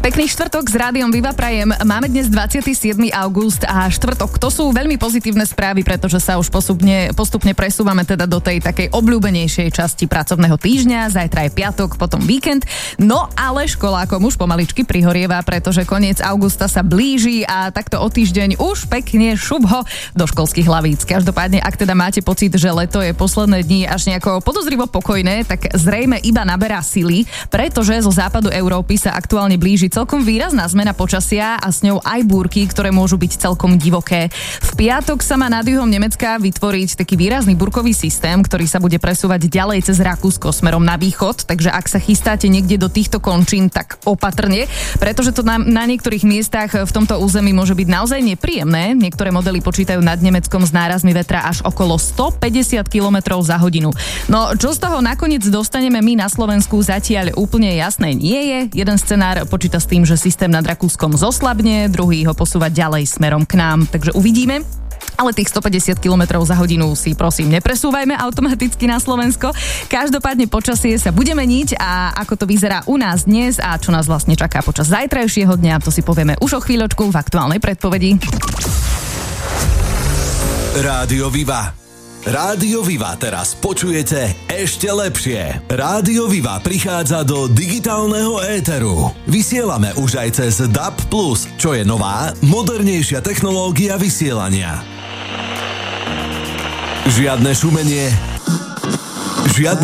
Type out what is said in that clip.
Pekný štvrtok s Rádiom Viva prajem. Máme dnes 27. august a štvrtok. To sú veľmi pozitívne správy, pretože sa už postupne presúvame teda do tej takej obľúbenejšej časti pracovného týždňa. Zajtra je piatok, potom víkend. No ale školákom už pomaličky prihorieva, pretože koniec augusta sa blíži a takto o týždeň už pekne šupho do školských hlavíc. Každopádne, ak teda máte pocit, že leto je posledné dni až nejako podozrivo pokojné, tak zrejme iba naberá sily, pretože zo západu Európy sa aktuálne blíži celkom výrazná zmena počasia a s ňou aj búrky, ktoré môžu byť celkom divoké. V piatok sa má nad juhom Nemecka vytvoriť taký výrazný búrkový systém, ktorý sa bude presúvať ďalej cez Rakúsko smerom na východ, takže ak sa chystáte niekde do týchto končín, tak opatrne, pretože to na niektorých miestach v tomto území môže byť naozaj nepríjemné. Niektoré modely počítajú nad Nemeckom s nárazmi vetra až okolo 150 km za hodinu. No, čo z toho nakoniec dostaneme my na Slovensku, zatiaľ úplne jasné nie je. Jeden scenár počíta s tým, že systém nad Rakúskom zoslabne, druhý ho posúva ďalej smerom k nám, takže uvidíme. Ale tých 150 km za hodinu si prosím nepresúvajme automaticky na Slovensko. Každopádne počasie sa bude meniť a ako to vyzerá u nás dnes a čo nás vlastne čaká počas zajtrajšieho dňa, to si povieme už o chvíľočku v aktuálnej predpovedi. Rádio Viva. Rádio Viva teraz počujete ešte lepšie. Rádio Viva prichádza do digitálneho éteru. Vysielame už aj cez DAB+, čo je nová, modernejšia technológia vysielania. Žiadne šumenie, žiadne